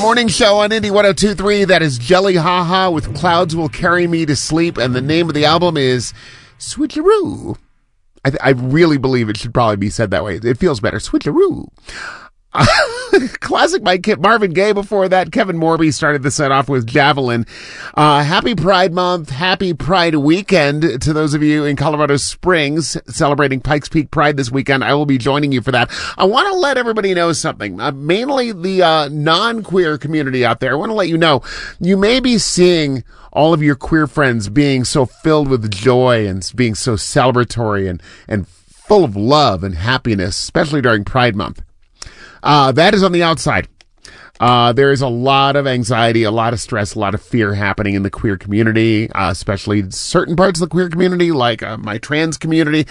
morning show on Indie 102.3. That is Jelly Haha with Clouds Will Carry Me to Sleep. And the name of the album is Switcheroo. I really believe it should probably be said that way. It feels better. Switcheroo. Classic by Marvin Gaye. Before that, Kevin Morby started the set off with Javelin. Happy Pride Month. Happy Pride Weekend to those of you in Colorado Springs celebrating Pikes Peak Pride this weekend. I will be joining you for that. I want to let everybody know something, mainly the non-queer community out there. I want to let you know, you may be seeing all of your queer friends being so filled with joy and being so celebratory and full of love and happiness, especially during Pride Month. That is on the outside. There is a lot of anxiety, a lot of stress, a lot of fear happening in the queer community, especially certain parts of the queer community, like my trans community.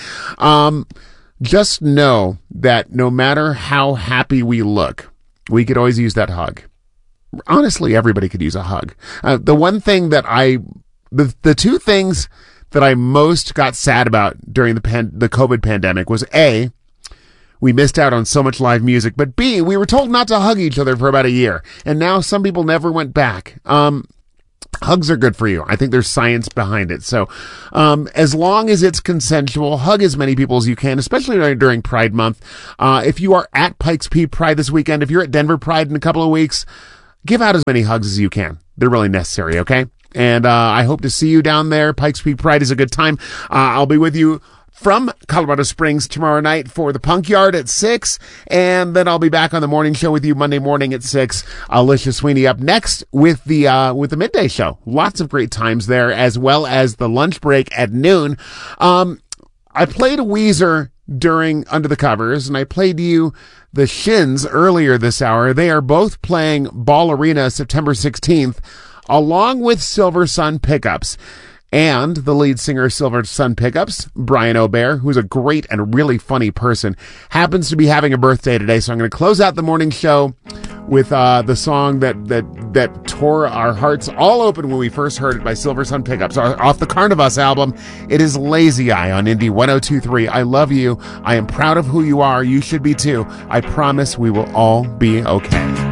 Just know that no matter how happy we look, we could always use that hug. Honestly, everybody could use a hug. The one thing that the two things that I most got sad about during the COVID pandemic was A, we missed out on so much live music, but B, we were told not to hug each other for about a year, and now some people never went back. Hugs are good for you. I think there's science behind it. So, as long as it's consensual, hug as many people as you can, especially during Pride Month. If you are at Pikes Peak Pride this weekend, if you're at Denver Pride in a couple of weeks, give out as many hugs as you can. They're really necessary, okay? And I hope to see you down there. Pikes Peak Pride is a good time. I'll be with you from Colorado Springs tomorrow night for the Punk Yard at 6, and then I'll be back on the morning show with you Monday morning at 6. Alicia Sweeney up next with the midday show. Lots of great times there, as well as the lunch break at noon. I played Weezer during Under the Covers, and I played you the Shins earlier this hour. They are both playing Ball Arena September 16th, along with Silver Sun Pickups. And the lead singer of Silver Sun Pickups, Brian O'Bear, who's a great and really funny person, happens to be having a birthday today. So I'm going to close out the morning show with the song that tore our hearts all open when we first heard it by Silver Sun Pickups off the Carnivus album. It is Lazy Eye on Indie 102.3. I love you. I am proud of who you are. You should be too. I promise we will all be okay.